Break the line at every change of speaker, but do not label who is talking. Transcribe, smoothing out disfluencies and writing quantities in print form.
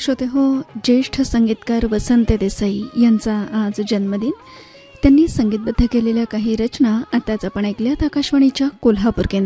श्रोतेहो, ज्येष्ठ संगीतकार वसंत देसाई यांचा आज जन्मदिन. त्यांनी संगीतबद्ध केलेल्या काही रचना आताच आपण ऐकल्यात आकाशवाणीच्या कोल्हापूर केंद्रावरून.